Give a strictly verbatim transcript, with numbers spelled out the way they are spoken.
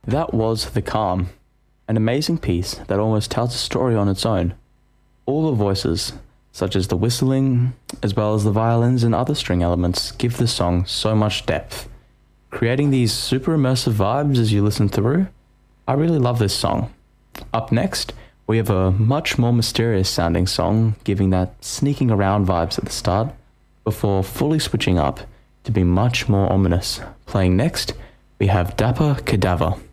That was The Calm, an amazing piece that almost tells a story on its own. All the voices, such as the whistling, as well as the violins and other string elements, give the song so much depth, creating these super immersive vibes as you listen through. I really love this song. Up next, we have a much more mysterious sounding song, giving that sneaking around vibes at the start, before fully switching up to be much more ominous. Playing next, we have Dapper Cadaver.